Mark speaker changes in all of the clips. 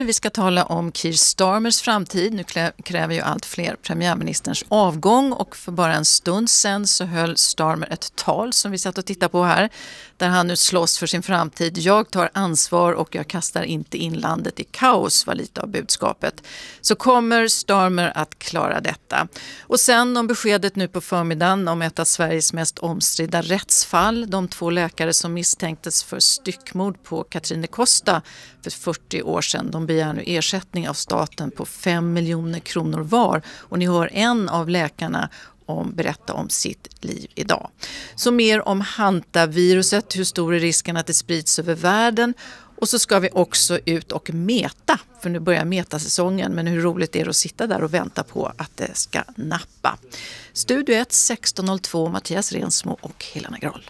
Speaker 1: Vi ska tala om Keir Starmers framtid. Nu kräver ju allt fler premiärministerns avgång, och för bara en stund sedan så höll Starmer ett tal som vi satt och tittade på här, där han nu slåss för sin framtid. Jag tar ansvar och jag kastar inte in landet i kaos, var lite av budskapet. Så kommer Starmer att klara detta? Och sen om beskedet nu på förmiddagen om ett av Sveriges mest omstridda rättsfall. De 2 läkare som misstänktes för styckmord på Katrine Costa för 40 år sedan. De begär nu ersättning av staten på 5 miljoner kronor var. Och ni hör en av läkarna berätta om sitt liv idag. Så mer om hantaviruset, hur stor är risken att det sprids över världen. Och så ska vi också ut och meta, för nu börjar metasäsongen, men hur roligt är det att sitta där och vänta på att det ska nappa. Studio 1 1602, Mattias Rensmo och Helena Grahl.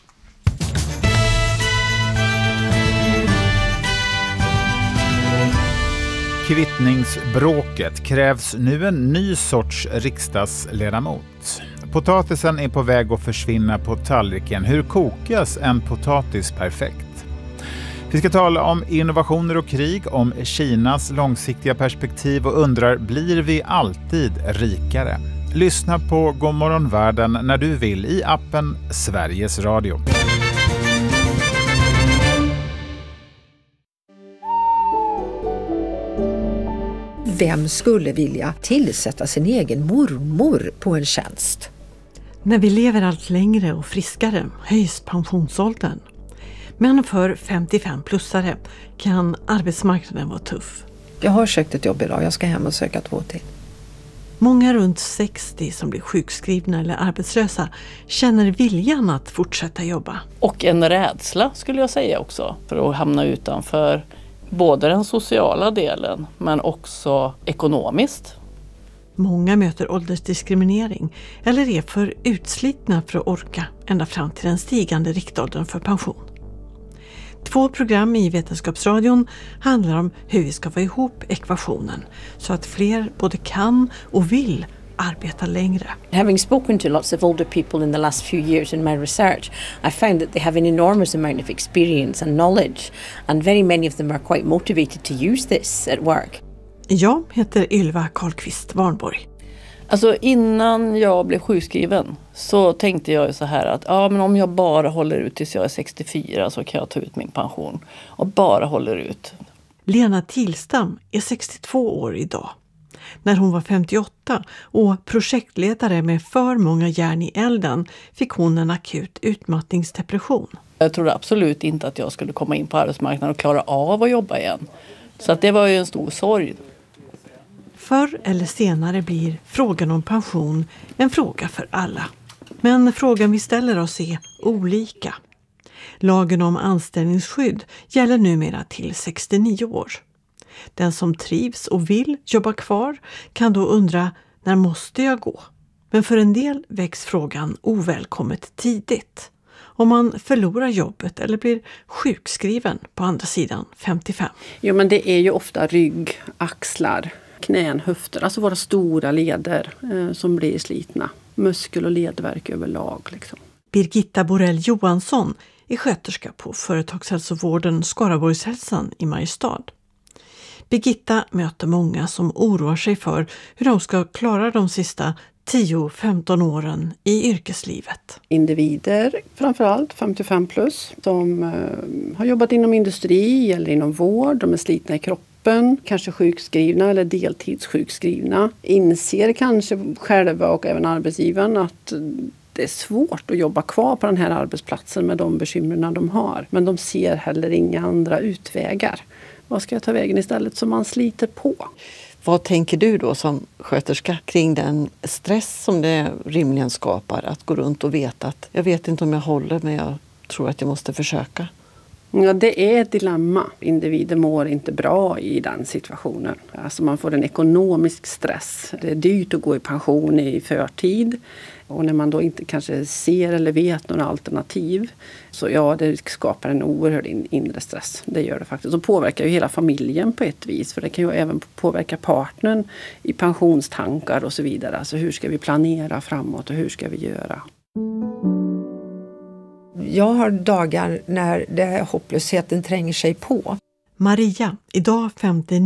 Speaker 2: Kvittningsbråket krävs nu en ny sorts riksdagsledamot. Potatisen är på väg att försvinna på tallriken. Hur kokas en potatis perfekt? Vi ska tala om innovationer och krig, om Kinas långsiktiga perspektiv och undrar, blir vi alltid rikare? Lyssna på Godmorgon Världen när du vill i appen Sveriges Radio.
Speaker 3: Vem skulle vilja tillsätta sin egen mormor på en tjänst?
Speaker 4: När vi lever allt längre och friskare höjs pensionsåldern. Men för 55-plussare kan arbetsmarknaden vara tuff.
Speaker 3: Jag har sökt ett jobb idag, jag ska hem och söka 2 till.
Speaker 4: Många runt 60 som blir sjukskrivna eller arbetslösa känner viljan att fortsätta jobba.
Speaker 5: Och en rädsla skulle jag säga också för att hamna utanför både den sociala delen men också ekonomiskt.
Speaker 4: Många möter åldersdiskriminering eller är för utslitna för att orka ända fram till den stigande riktåldern för pension. 2 program i Vetenskapsradion handlar om hur vi ska få ihop ekvationen så att fler både kan och vill arbeta längre.
Speaker 6: Having spoken to lots of older people in the last few years in my research, I found that they have an enormous amount of experience and knowledge, and very many of them are quite motivated to use this at work.
Speaker 4: Jag heter Ylva Karlqvist Warnborg.
Speaker 5: Alltså innan jag blev sjukskriven så tänkte jag så här att men om jag bara håller ut tills jag är 64 så kan jag ta ut min pension. Och bara håller ut.
Speaker 4: Lena Tilstam är 62 år idag. När hon var 58 och projektledare med för många järn i elden fick hon en akut utmattningsdepression.
Speaker 5: Jag trodde absolut inte att jag skulle komma in på arbetsmarknaden och klara av att jobba igen. Så att det var ju en stor sorg.
Speaker 4: Förr eller senare blir frågan om pension en fråga för alla. Men frågan vi ställer oss är olika. Lagen om anställningsskydd gäller numera till 69 år. Den som trivs och vill jobba kvar kan då undra, när måste jag gå? Men för en del väcks frågan ovälkommet tidigt. Om man förlorar jobbet eller blir sjukskriven på andra sidan 55.
Speaker 7: Jo, men det är ju ofta rygg, axlar, knän, höfter, alltså våra stora leder som blir slitna. Muskel- och ledvärk överlag liksom.
Speaker 4: Birgitta Borell Johansson är sköterska på företagshälsovården Skaraborgshälsan i Mariestad. Birgitta möter många som oroar sig för hur de ska klara de sista 10-15 åren i yrkeslivet.
Speaker 7: Individer, framförallt 55 plus, som har jobbat inom industri eller inom vård, de är slitna i kroppen, kanske sjukskrivna eller deltidssjukskrivna, inser kanske själva och även arbetsgivaren att det är svårt att jobba kvar på den här arbetsplatsen med de bekymren de har. Men de ser heller inga andra utvägar. Vad ska jag ta vägen istället, som man sliter på?
Speaker 8: Vad tänker du då som sköterska kring den stress som det rimligen skapar att gå runt och veta att jag vet inte om jag håller, men jag tror att jag måste försöka?
Speaker 7: Ja, det är ett dilemma. Individer mår inte bra i den situationen. Alltså man får en ekonomisk stress. Det är dyrt att gå i pension i förtid. Och när man då inte kanske ser eller vet några alternativ, så ja, det skapar en oerhörd inre stress. Det gör det faktiskt. Och påverkar ju hela familjen på ett vis. För det kan ju även påverka partnern i pensionstankar och så vidare. Alltså hur ska vi planera framåt och hur ska vi göra?
Speaker 3: Jag har dagar när hopplösheten tränger sig på.
Speaker 4: Maria, idag 59